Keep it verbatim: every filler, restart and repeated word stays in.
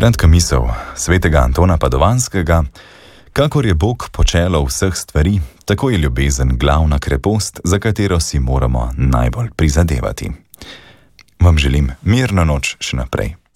Kratka misel svetega Antona Padovanskega: kakor je Bog počelo vseh stvari, tako je ljubezen glavna krepost, za katero si moramo najbolj prizadevati. Vam želim mirno noč še naprej.